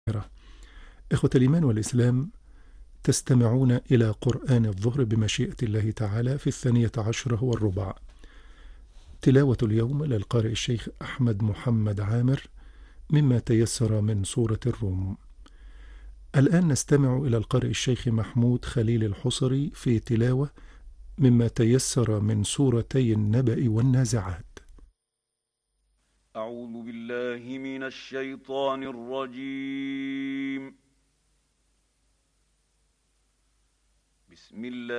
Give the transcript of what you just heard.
إخوة الإيمان والإسلام، تستمعون إلى قرآن الظهر بمشيئة الله تعالى في 12:15. تلاوة اليوم للقارئ الشيخ أحمد محمد عامر مما تيسر من سورة الروم. الآن نستمع إلى القارئ الشيخ محمود خليل الحصري في تلاوة مما تيسر من سورتي النبأ والنازعات. أعوذ بالله من الشيطان الرجيم. بسم الله